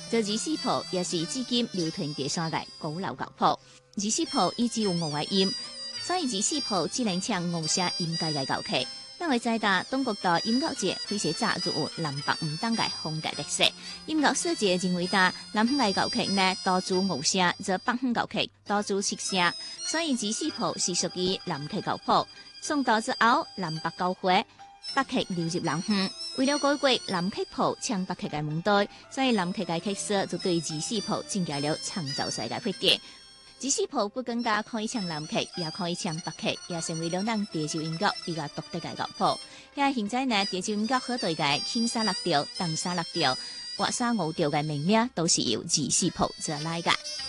這二四譜也是至今流傳第三代古老樂譜。二四譜以只有五個音，所以二四譜只能唱五聲音階嘅樂曲。因為在大東國大音樂節非常早就有南北唔同嘅風格特色。音樂設計認為大南方嘅樂曲呢多做五聲，則北方樂曲多做七聲，所以二四譜是屬於南曲樂譜。宋代之後，南北交會，北曲流入南方。為了改過南曲譜唱北曲嘅門道，所以南曲嘅曲式就對二四譜增加了創造性嘅發展。二四譜不更加可以唱南曲，也可以唱北曲，也成為了咱地州音樂比較獨特嘅樂譜。因現在呢，地州音樂好多嘅輕沙六調、重沙六調、滑沙五調嘅命名，都是由二四譜而來嘅。